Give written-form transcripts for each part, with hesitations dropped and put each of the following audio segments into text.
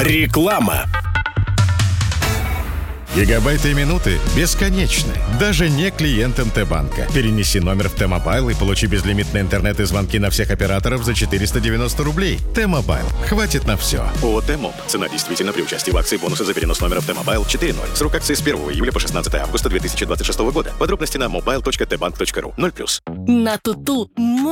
Реклама. Гигабайты и минуты бесконечны. Даже не клиент МТ-банка. Перенеси номер в Т-Мобайл и получи безлимитный интернет и звонки на всех операторов за 490 рублей. Т-Мобайл. Хватит на все. ООО «Т-Моб». Цена действительно при участии в акции бонусы за перенос номера в Т-Мобайл 4.0. Срок акции с 1 июля по 16 августа 2026 года. Подробности на mobile.tbank.ru. 0+. На Туту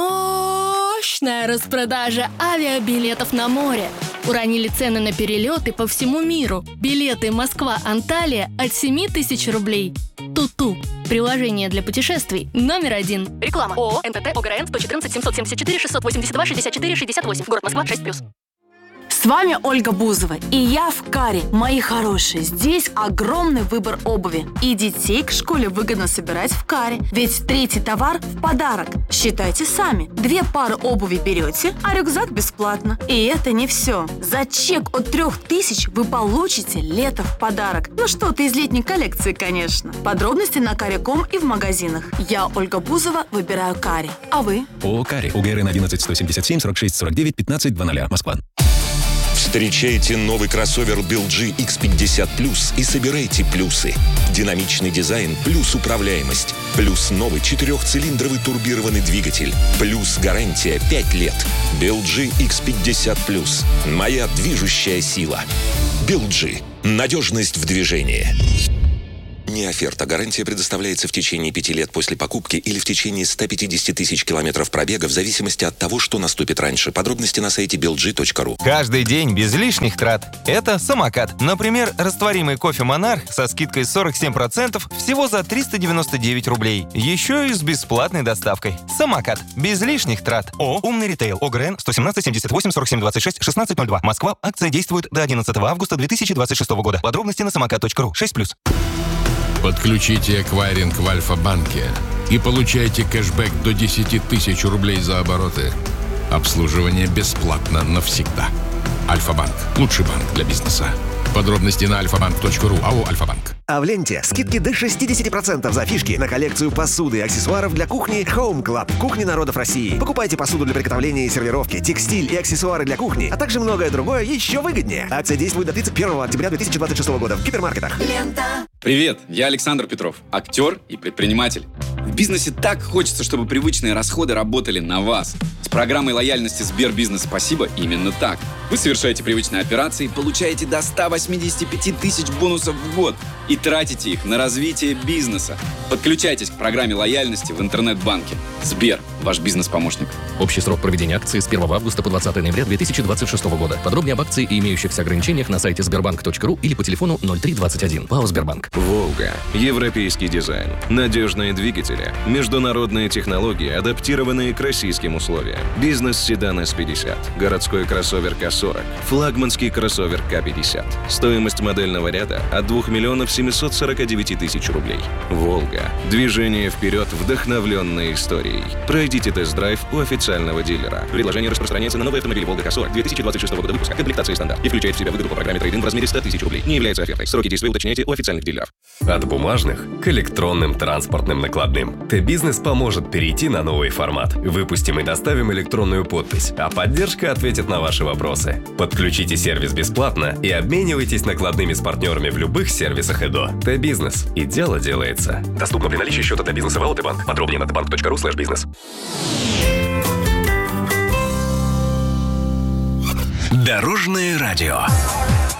мощная распродажа авиабилетов на море. Уронили цены на перелеты по всему миру. Билеты Москва-Анталия от 7 тысяч рублей. Туту. Приложение для путешествий номер 1. Реклама. ООО «НТТ ОГРН» 114 774 682 64 68. Город Москва, 6+. С вами Ольга Бузова, и я в Каре. Мои хорошие, здесь огромный выбор обуви. И детей к школе выгодно собирать в Каре, ведь третий товар в подарок. Считайте сами. 2 пары обуви берете, а рюкзак бесплатно. И это не все. За чек от 3000 вы получите лето в подарок. Ну что-то из летней коллекции, конечно. Подробности на Каре.ком и в магазинах. Я, Ольга Бузова, выбираю Каре. А вы? ООО «Каре». УГРН 11 177 46 49 15 00. Москва. Встречайте новый кроссовер BLG X50 Plus и собирайте плюсы. Динамичный дизайн плюс управляемость. Плюс новый 4-цилиндровый турбированный двигатель. Плюс гарантия 5 лет. BLG X50 Plus. Моя движущая сила. BLG. Надежность в движении. Не оферта. Гарантия предоставляется в течение 5 лет после покупки или в течение 150 тысяч километров пробега в зависимости от того, что наступит раньше. Подробности на сайте belg.ru. Каждый день без лишних трат. Это самокат. Например, растворимый кофе «Монарх» со скидкой 47% всего за 399 рублей. Еще и с бесплатной доставкой. Самокат. Без лишних трат. «Умный ритейл». ОГРН 117 78 47 26 1602. Москва. Акция действует до 11 августа 2026 года. Подробности на самокат.ру. 6+. Подключите эквайринг в Альфа-банке и получайте кэшбэк до 10 тысяч рублей за обороты. Обслуживание бесплатно навсегда. Альфа-банк. Лучший банк для бизнеса. Подробности на alfabank.ru. АО «Альфа-банк». А в ленте скидки до 60% за фишки на коллекцию посуды и аксессуаров для кухни Home Club. Кухни народов России. Покупайте посуду для приготовления и сервировки, текстиль и аксессуары для кухни, а также многое другое еще выгоднее. Акция действует до 31 октября 2026 года в гипермаркетах. Лента. Привет, я Александр Петров, актер и предприниматель. В бизнесе так хочется, чтобы привычные расходы работали на вас. С программой лояльности Сбербизнес «Спасибо» именно так. Вы совершаете привычные операции, получаете до 185 тысяч бонусов в год и тратите их на развитие бизнеса. Подключайтесь к программе лояльности в интернет-банке. Сбер, ваш бизнес-помощник. Общий срок проведения акции с 1 августа по 20 ноября 2026 года. Подробнее об акции и имеющихся ограничениях на сайте sberbank.ru или по телефону 0321. ПАО «Сбербанк». «Волга». Европейский дизайн. Надежные двигатели. Международные технологии, адаптированные к российским условиям. Бизнес-седан S50. Городской кроссовер К40. Флагманский кроссовер К50. Стоимость модельного ряда от 2 миллионов 749 тысяч рублей. «Волга». Движение вперед, вдохновленное историей. Пройдите тест-драйв у официального дилера. Предложение распространяется на новые автомобили «Волга К40» 2026 года выпуска. Комплектация стандарт. И включает в себя выгоду по программе трейд-ин в размере 100 тысяч рублей. Не является офертой. Сроки действия уточняйте у официальных дилеров. От бумажных к электронным транспортным накладным. Т-Бизнес поможет перейти на новый формат. Выпустим и доставим электронную подпись, а поддержка ответит на ваши вопросы. Подключите сервис бесплатно и обменивайтесь накладными с партнерами в любых сервисах ЭДО. Т-Бизнес. И дело делается. Доступно при наличии счета Т-Бизнеса в АОТ-банк. Подробнее на tbank.ru/бизнес. Дорожное радио.